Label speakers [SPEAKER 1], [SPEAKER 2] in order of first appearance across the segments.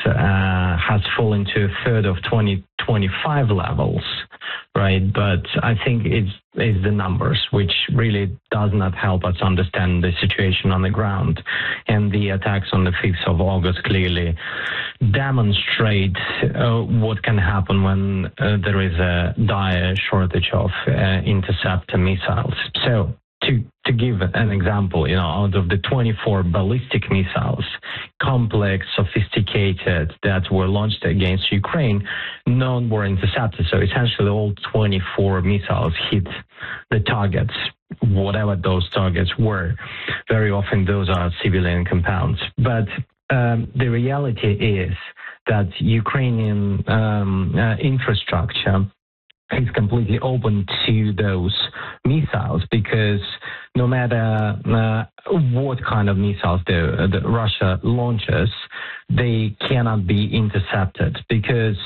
[SPEAKER 1] has fallen to a third of 2025 levels, right? But I think it's the numbers, which really does not help us understand the situation on the ground. And the attacks on the 5th of August clearly demonstrate what can happen when there is a dire shortage of interceptor missiles. So to give an example, out of the 24 ballistic missiles, complex, sophisticated, that were launched against Ukraine, none were intercepted. So essentially all 24 missiles hit the targets, whatever those targets were. Very often those are civilian compounds. But the reality is that Ukrainian infrastructure is completely open to those missiles, because no matter what kind of missiles the Russia launches, they cannot be intercepted, because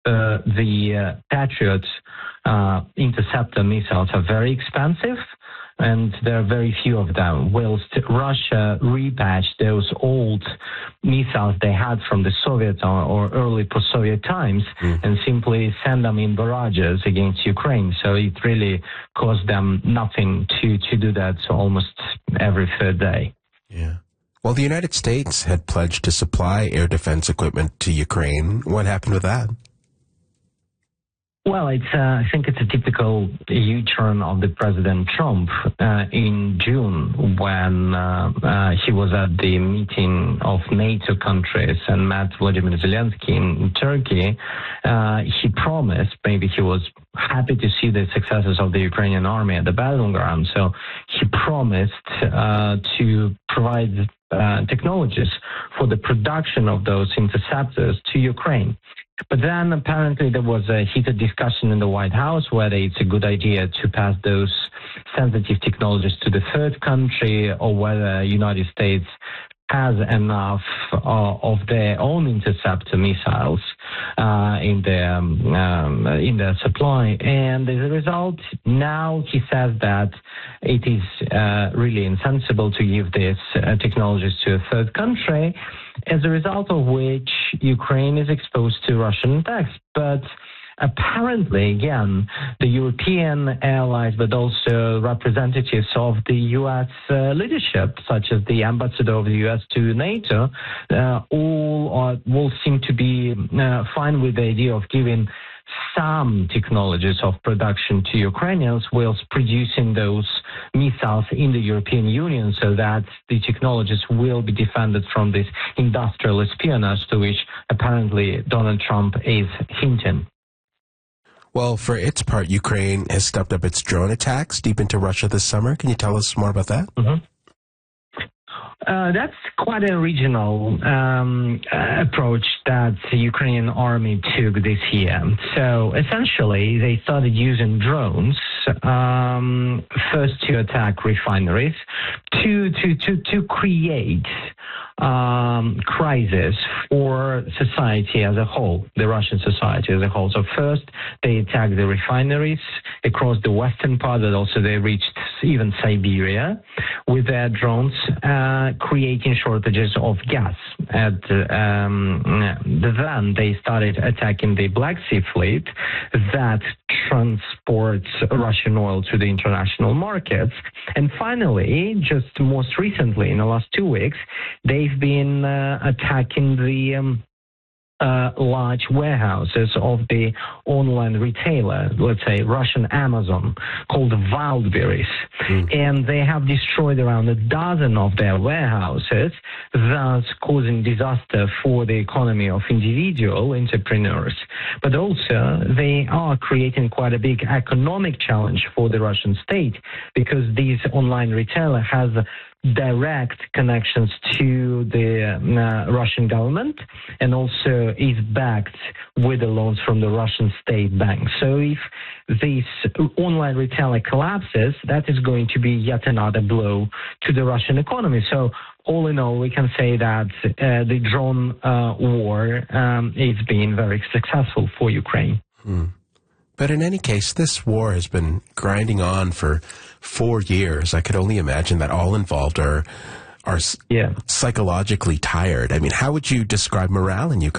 [SPEAKER 1] the Patriot interceptor missiles are very expensive, and there are very few of them, whilst Russia repatched those old missiles they had from the Soviet or early post-Soviet times and simply send them in barrages against Ukraine. So it really cost them nothing to do that almost every third day.
[SPEAKER 2] Yeah. Well, the United States had pledged to supply air defense equipment to Ukraine. What happened with that?
[SPEAKER 1] Well, I think it's a typical U-turn of the President Trump in June, when he was at the meeting of NATO countries and met Vladimir Zelensky in Turkey. He promised, maybe he was happy to see the successes of the Ukrainian army at the battleground, so he promised to provide technologies for the production of those interceptors to Ukraine. But then apparently there was a heated discussion in the White House whether it's a good idea to pass those sensitive technologies to the third country, or whether the United States has enough of their own interceptor missiles in their supply. And as a result, now he says that it is really insensible to give these technologies to a third country, as a result of which Ukraine is exposed to Russian attacks. But apparently, again, the European allies, but also representatives of the U.S. leadership, such as the ambassador of the U.S. to NATO, all seem to be fine with the idea of giving some technologies of production to Ukrainians, whilst producing those missiles in the European Union, so that the technologies will be defended from this industrial espionage to which apparently Donald Trump is hinting.
[SPEAKER 2] Well, for its part, Ukraine has stepped up its drone attacks deep into Russia this summer. Can you tell us more about that?
[SPEAKER 1] Mm-hmm. That's quite a regional approach that the Ukrainian army took this year. So essentially, they started using drones first to attack refineries, to create crisis for society as a whole, the Russian society as a whole. So first, they attacked the refineries across the western part, but also they reached even Siberia with their drones, creating shortages of gas. Then they started attacking the Black Sea fleet that transports Russian oil to the international markets. And finally, just most recently, in the last 2 weeks, they've been attacking the large warehouses of the online retailer, let's say Russian Amazon, called Wildberries. And they have destroyed around a dozen of their warehouses, thus causing disaster for the economy of individual entrepreneurs. But also, they are creating quite a big economic challenge for the Russian state, because this online retailer has direct connections to the Russian government, and also is backed with the loans from the Russian state bank. So if this online retailer collapses, that is going to be yet another blow to the Russian economy. So all in all, we can say that the drone war is being very successful for Ukraine.
[SPEAKER 2] But in any case, this war has been grinding on for 4 years. I could only imagine that all involved are psychologically tired. I mean, how would you describe morale in Ukraine?